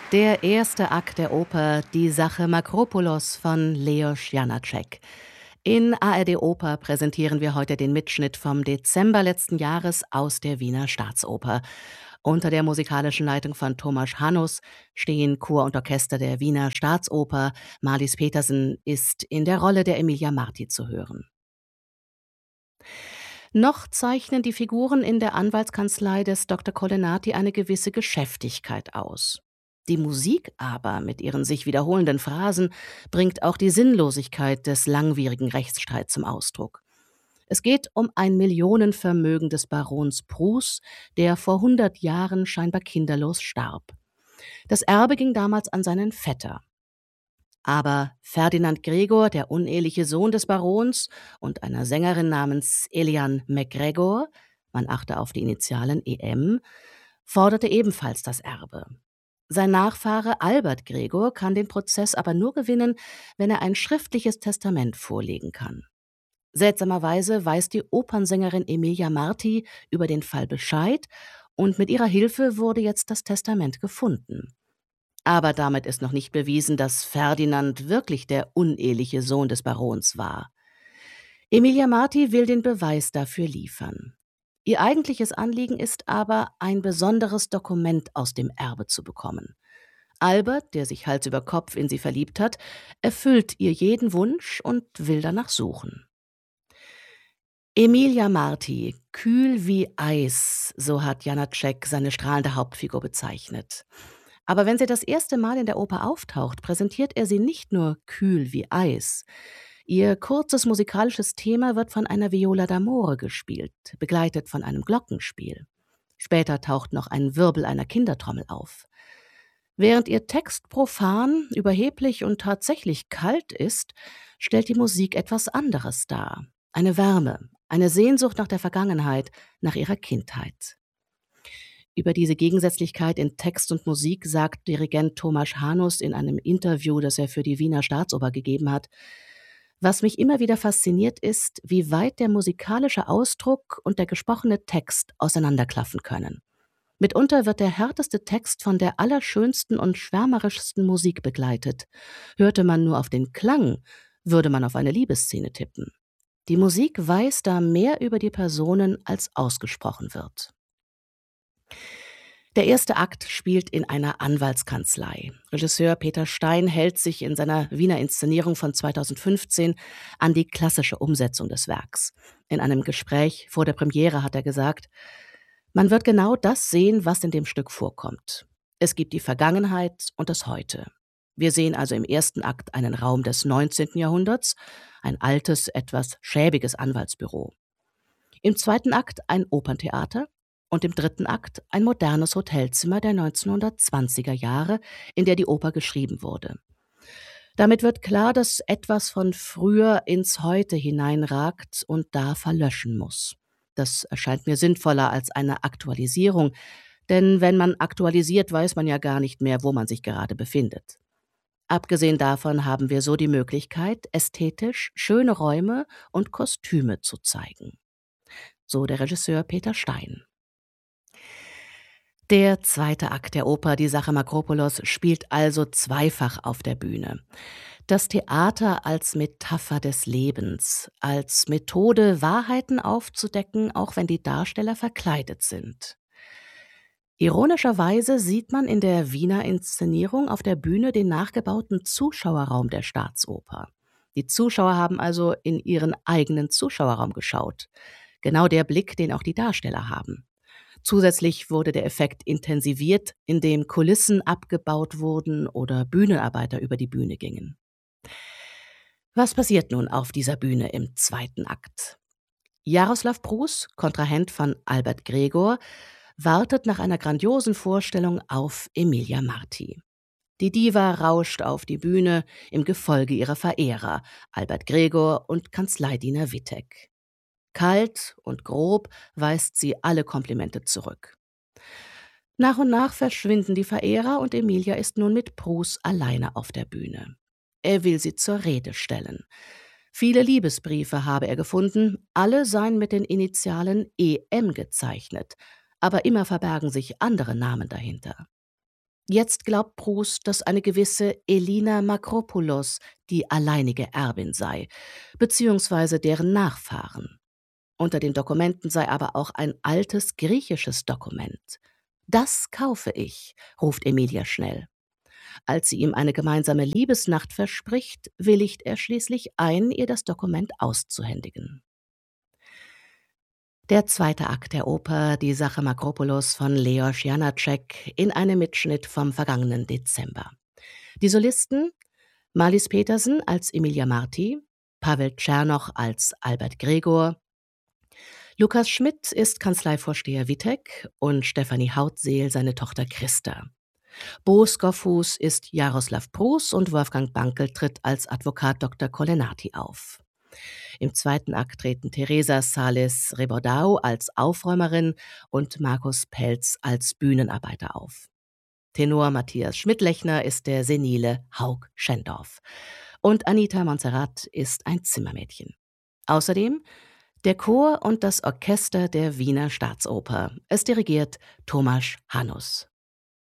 Der erste Akt der Oper Die Sache Makropulos von Leos Janáček. In ARD Oper präsentieren wir heute den Mitschnitt vom Dezember letzten Jahres aus der Wiener Staatsoper. Unter der musikalischen Leitung von Tomasz Hanus stehen Chor und Orchester der Wiener Staatsoper. Marlies Petersen ist in der Rolle der Emilia Marti zu hören. Noch zeichnen die Figuren in der Anwaltskanzlei des Dr. Colennati eine gewisse Geschäftigkeit aus. Die Musik aber mit ihren sich wiederholenden Phrasen bringt auch die Sinnlosigkeit des langwierigen Rechtsstreits zum Ausdruck. Es geht um ein Millionenvermögen des Barons Prus, der vor 100 Jahren scheinbar kinderlos starb. Das Erbe ging damals an seinen Vetter. Aber Ferdinand Gregor, der uneheliche Sohn des Barons und einer Sängerin namens Eliane MacGregor, man achte auf die Initialen EM, forderte ebenfalls das Erbe. Sein Nachfahre Albert Gregor kann den Prozess aber nur gewinnen, wenn er ein schriftliches Testament vorlegen kann. Seltsamerweise weiß die Opernsängerin Emilia Marti über den Fall Bescheid und mit ihrer Hilfe wurde jetzt das Testament gefunden. Aber damit ist noch nicht bewiesen, dass Ferdinand wirklich der uneheliche Sohn des Barons war. Emilia Marti will den Beweis dafür liefern. Ihr eigentliches Anliegen ist aber, ein besonderes Dokument aus dem Erbe zu bekommen. Albert, der sich Hals über Kopf in sie verliebt hat, erfüllt ihr jeden Wunsch und will danach suchen. Emilia Marti, kühl wie Eis, so hat Janáček seine strahlende Hauptfigur bezeichnet. Aber wenn sie das erste Mal in der Oper auftaucht, präsentiert er sie nicht nur kühl wie Eis. Ihr kurzes musikalisches Thema wird von einer Viola d'amore gespielt, begleitet von einem Glockenspiel. Später taucht noch ein Wirbel einer Kindertrommel auf. Während ihr Text profan, überheblich und tatsächlich kalt ist, stellt die Musik etwas anderes dar. Eine Wärme, eine Sehnsucht nach der Vergangenheit, nach ihrer Kindheit. Über diese Gegensätzlichkeit in Text und Musik sagt Dirigent Tomasz Hanus in einem Interview, das er für die Wiener Staatsoper gegeben hat: Was mich immer wieder fasziniert ist, wie weit der musikalische Ausdruck und der gesprochene Text auseinanderklaffen können. Mitunter wird der härteste Text von der allerschönsten und schwärmerischsten Musik begleitet. Hörte man nur auf den Klang, würde man auf eine Liebesszene tippen. Die Musik weiß da mehr über die Personen, als ausgesprochen wird. Der erste Akt spielt in einer Anwaltskanzlei. Regisseur Peter Stein hält sich in seiner Wiener Inszenierung von 2015 an die klassische Umsetzung des Werks. In einem Gespräch vor der Premiere hat er gesagt: Man wird genau das sehen, was in dem Stück vorkommt. Es gibt die Vergangenheit und das Heute. Wir sehen also im ersten Akt einen Raum des 19. Jahrhunderts, ein altes, etwas schäbiges Anwaltsbüro. Im zweiten Akt ein Operntheater und im dritten Akt ein modernes Hotelzimmer der 1920er Jahre, in der die Oper geschrieben wurde. Damit wird klar, dass etwas von früher ins Heute hineinragt und da verlöschen muss. Das erscheint mir sinnvoller als eine Aktualisierung, denn wenn man aktualisiert, weiß man ja gar nicht mehr, wo man sich gerade befindet. Abgesehen davon haben wir so die Möglichkeit, ästhetisch schöne Räume und Kostüme zu zeigen. So der Regisseur Peter Stein. Der zweite Akt der Oper Die Sache Makropulos spielt also zweifach auf der Bühne. Das Theater als Metapher des Lebens, als Methode, Wahrheiten aufzudecken, auch wenn die Darsteller verkleidet sind. Ironischerweise sieht man in der Wiener Inszenierung auf der Bühne den nachgebauten Zuschauerraum der Staatsoper. Die Zuschauer haben also in ihren eigenen Zuschauerraum geschaut. Genau der Blick, den auch die Darsteller haben. Zusätzlich wurde der Effekt intensiviert, indem Kulissen abgebaut wurden oder Bühnenarbeiter über die Bühne gingen. Was passiert nun auf dieser Bühne im zweiten Akt? Jaroslav Prus, Kontrahent von Albert Gregor, wartet nach einer grandiosen Vorstellung auf Emilia Marti. Die Diva rauscht auf die Bühne im Gefolge ihrer Verehrer, Albert Gregor und Kanzleidiener Wittek. Kalt und grob weist sie alle Komplimente zurück. Nach und nach verschwinden die Verehrer und Emilia ist nun mit Prus alleine auf der Bühne. Er will sie zur Rede stellen. Viele Liebesbriefe habe er gefunden, alle seien mit den Initialen EM gezeichnet, aber immer verbergen sich andere Namen dahinter. Jetzt glaubt Proust, dass eine gewisse Elina Makropoulos die alleinige Erbin sei, beziehungsweise deren Nachfahren. Unter den Dokumenten sei aber auch ein altes griechisches Dokument. „Das kaufe ich“, ruft Emilia schnell. Als sie ihm eine gemeinsame Liebesnacht verspricht, willigt er schließlich ein, ihr das Dokument auszuhändigen. Der zweite Akt der Oper Die Sache Makropoulos von Leos Janáček in einem Mitschnitt vom vergangenen Dezember. Die Solisten: Marlies Petersen als Emilia Marti, Pavel Czernoch als Albert Gregor, Lukas Schmidt ist Kanzleivorsteher Wittek und Stefanie Hautseel seine Tochter Christa. Bo Skoffhus ist Jaroslav Prus und Wolfgang Bankel tritt als Advokat Dr. Kolenati auf. Im zweiten Akt treten Teresa Sales Rebordau als Aufräumerin und Markus Pelz als Bühnenarbeiter auf. Tenor Matthias Schmidlechner ist der senile Haug Schendorf. Und Anita Montserrat ist ein Zimmermädchen. Außerdem der Chor und das Orchester der Wiener Staatsoper. Es dirigiert Tomasz Hanus.